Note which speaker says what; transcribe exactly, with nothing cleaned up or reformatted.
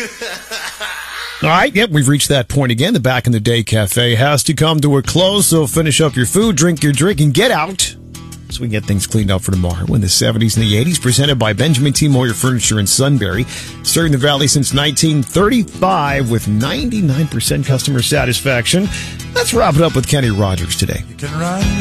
Speaker 1: All right, yep, we've reached that point again. The Back in the Day Cafe has to come to a close, so finish up your food, drink your drink, and get out so we can get things cleaned up for tomorrow. In the seventies and the eighties, presented by Benjamin T. Moyer Furniture in Sunbury, serving the Valley since nineteen thirty-five with ninety-nine percent customer satisfaction. Let's wrap it up with Kenny Rogers today.
Speaker 2: You can run.